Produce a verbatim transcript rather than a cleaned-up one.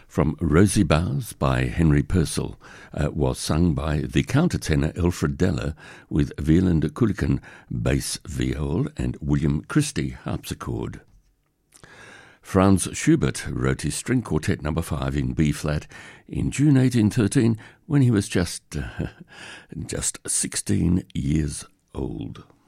from Rosie Bowes by Henry Purcell uh, was sung by the countertenor Alfred Deller with Wieland Kulikan bass viol and William Christie harpsichord. Franz Schubert wrote his string quartet number five in B-flat in June eighteen thirteen when he was just, uh, just sixteen years old.